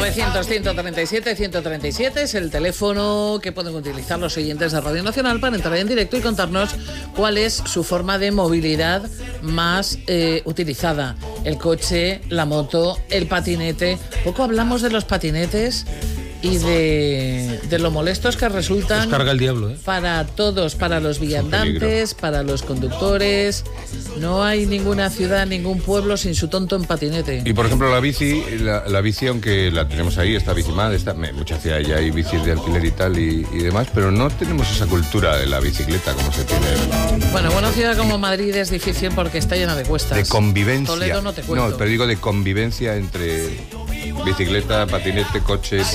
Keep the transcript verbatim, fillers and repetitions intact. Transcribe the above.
novecientos, ciento treinta y siete, ciento treinta y siete es el teléfono que pueden utilizar los oyentes de Radio Nacional para entrar en directo y contarnos cuál es su forma de movilidad más eh, utilizada. El coche, la moto, el patinete. Poco hablamos de los patinetes y de, de lo molestos que resultan. Nos carga el diablo, ¿eh? Para todos, para los viandantes, para los conductores. No hay ninguna ciudad, ningún pueblo sin su tonto en patinete. Y por ejemplo la bici, la, la bici aunque la tenemos ahí, está Bicimad, está, en muchas ciudades ya hay bicis de alquiler y tal y, y demás, pero no tenemos esa cultura de la bicicleta como se tiene. Bueno, una ciudad como Madrid es difícil porque está llena de cuestas. De convivencia. Toledo no te cuento. No, pero digo de convivencia entre bicicleta, patinete, coche.